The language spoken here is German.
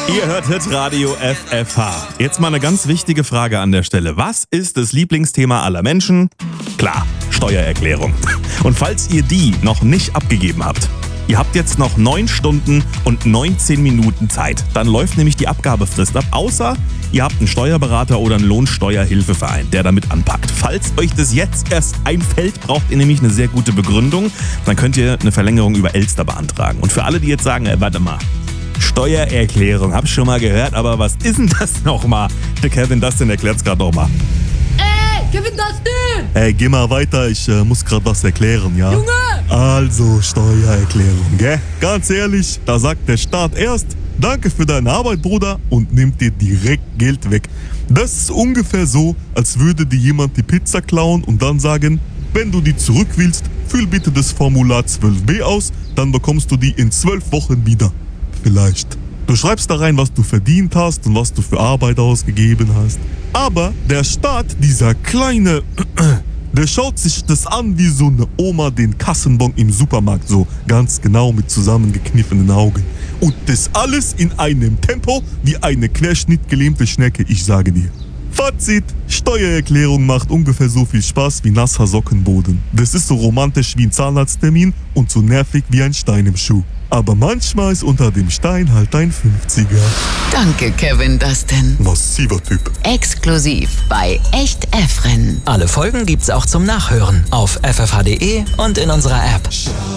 Ihr hört Hitradio FFH. Jetzt mal eine ganz wichtige Frage an der Stelle. Was ist das Lieblingsthema aller Menschen? Klar, Steuererklärung. Und falls ihr die noch nicht abgegeben habt, ihr habt jetzt noch 9 Stunden und 19 Minuten Zeit. Dann läuft nämlich die Abgabefrist ab, außer ihr habt einen Steuerberater oder einen Lohnsteuerhilfeverein, der damit anpackt. Falls euch das jetzt erst einfällt, braucht ihr nämlich eine sehr gute Begründung. Dann könnt ihr eine Verlängerung über Elster beantragen. Und für alle, die jetzt sagen, warte mal, Steuererklärung, hab schon mal gehört, aber was ist denn das nochmal? Der Kevin Dustin erklärt's gerade nochmal. Kevin Dustin! Ey, geh mal weiter, ich muss gerade was erklären, ja? Junge! Also, Steuererklärung, gell? Ganz ehrlich, da sagt der Staat erst, danke für deine Arbeit, Bruder, und nimmt dir direkt Geld weg. Das ist ungefähr so, als würde dir jemand die Pizza klauen und dann sagen, wenn du die zurück willst, füll bitte das Formular 12b aus, dann bekommst du die in 12 Wochen wieder. Vielleicht. Du schreibst da rein, was du verdient hast und was du für Arbeit ausgegeben hast. Aber der Staat, dieser kleine, der schaut sich das an wie so eine Oma den Kassenbon im Supermarkt, so ganz genau mit zusammengekniffenen Augen. Und das alles in einem Tempo wie eine querschnittgelähmte Schnecke, ich sage dir. Fazit, Steuererklärung macht ungefähr so viel Spaß wie nasser Sockenboden. Das ist so romantisch wie ein Zahnarzttermin und so nervig wie ein Stein im Schuh. Aber manchmal ist unter dem Stein halt ein 50er. Danke, Kevin Dustin. Massiver Typ. Exklusiv bei Echt Efren. Alle Folgen gibt's auch zum Nachhören auf ffh.de und in unserer App.